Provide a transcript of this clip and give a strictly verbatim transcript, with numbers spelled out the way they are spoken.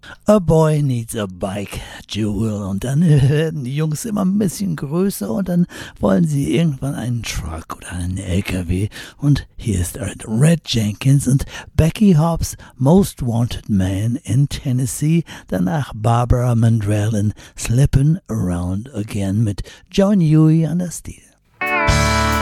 A Boy Needs a Bike, Jewel. Und dann werden die Jungs immer ein bisschen größer und dann wollen sie irgendwann einen Truck oder einen L K W. Und hier ist Red Jenkins und Becky Hobbs, Most Wanted Man in Tennessee. Danach Barbara Mandrell in Slippin' Around Again mit John Huey an der Stil.